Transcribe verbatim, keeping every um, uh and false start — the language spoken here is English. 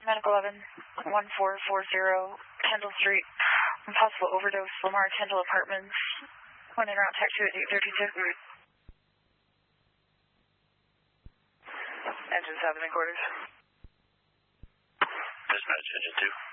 Medical eleven, one four four zero, Kendall Street. Possible overdose, Lamar Kendall Apartments. One in route tech two at eight thirty-two. Engine seven and quarters. Dispatch, engine two.